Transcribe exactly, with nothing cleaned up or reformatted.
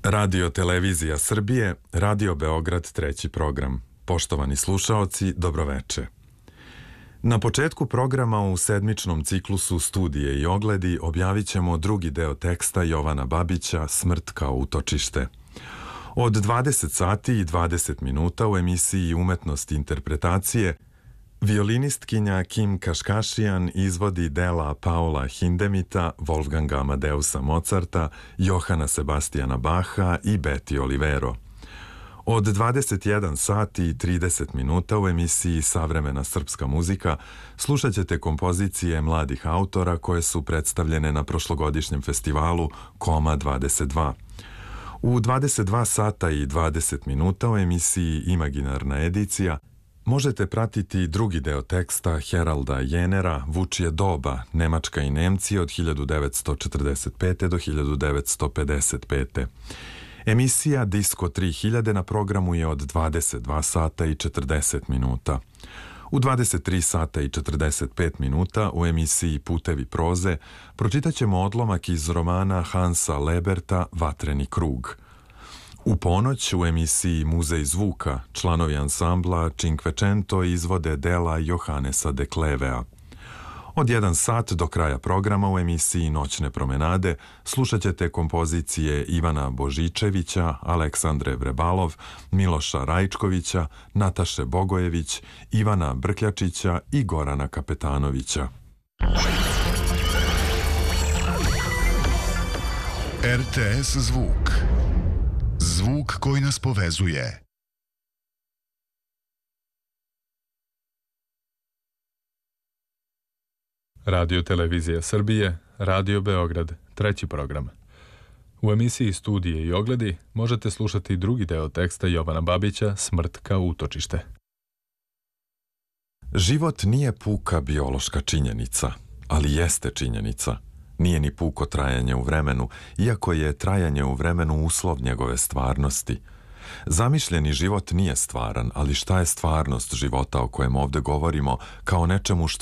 Radio Televizija Srbije, Radio Beograd, treći program. Poštovani slušaoci, dobroveče. Na početku programa u sedmičnom ciklusu Studije i ogledi objavit ćemo drugi deo teksta Jovana Babića Smrt kao utočište. Od dvadeset sati i dvadeset minuta u emisiji Umetnost interpretacije violinistkinja Kim Kaškašijan izvodi dela Paula Hindemita, Wolfganga Amadeusa Mozarta, Johana Sebastijana Baha i Betty Olivero. Od dvadeset jedan sati i trideset minuta u emisiji Savremena srpska muzika slušat ćete kompozicije mladih autora koje su predstavljene na prošlogodišnjem festivalu Koma dvadeset dva. U dvadeset dva sata i dvadeset minuta u emisiji Imaginarna edicija možete pratiti drugi deo teksta Heralda Jenera Vučije doba, Nemačka i Nemci od hiljadu devetsto četrdeset pete. do hiljadu devetsto pedeset pete. Emisija Disko tri hiljade na programu je od dvadeset dva sata i četrdeset minuta. U dvadeset tri sata i četrdeset pet minuta u emisiji Putevi proze pročitat ćemo odlomak iz romana Hansa Leberta Vatreni krug. U ponoć u emisiji Muzej zvuka članovi ansambla Cinquecento izvode dela Johannesa de Klevea. Od jedan sat do kraja programa u emisiji Noćne promenade slušat ćete kompozicije Ivana Božičevića, Aleksandre Vrebalov, Miloša Rajčkovića, Nataše Bogojević, Ivana Brkljačića i Gorana Kapetanovića. R T S zvuk. Zvuk koji nas povezuje. Radio Televizija Srbije, Radio Beograd, treći program. U emisiji Studije i ogledi možete slušati drugi deo teksta Jovana Babića Smrt kao utočište. Život nije puka biološka činjenica, ali jeste činjenica. Nije ni puko trajanje u vremenu, iako je trajanje u vremenu uslov njegove stvarnosti. Zamišljeni život nije stvaran, ali šta je stvarnost života o kojem ovde govorimo kao nečemu što